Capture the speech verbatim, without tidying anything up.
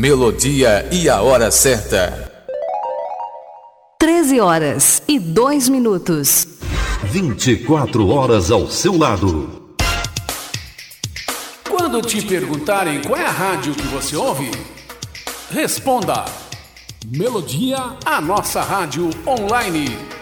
melodia e a hora certa. treze horas e dois minutos. vinte e quatro horas ao seu lado. Quando te perguntarem qual é a rádio que você ouve, responda: Melodia, a nossa rádio online.